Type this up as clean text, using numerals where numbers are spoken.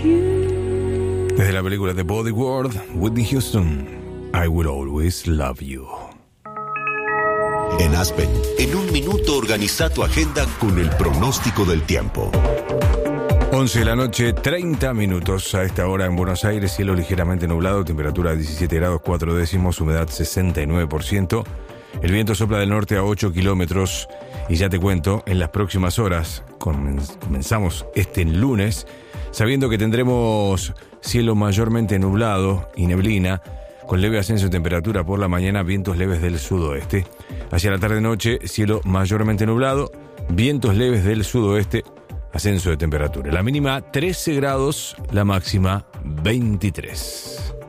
Desde la película The Bodyguard, Whitney Houston, I Will Always Love You. En Aspen, en un minuto organiza tu agenda con el pronóstico del tiempo. 11 de la noche, 30 minutos. A esta hora en Buenos Aires, cielo ligeramente nublado, temperatura 17 grados 4 décimos, humedad 69%. El viento sopla del norte a 8 kilómetros. Y ya te cuento, en las próximas horas, comenzamos este lunes, sabiendo que tendremos cielo mayormente nublado y neblina, con leve ascenso de temperatura por la mañana, vientos leves del sudoeste. Hacia la tarde-noche, cielo mayormente nublado, vientos leves del sudoeste, ascenso de temperatura. La mínima 13 grados, la máxima 23.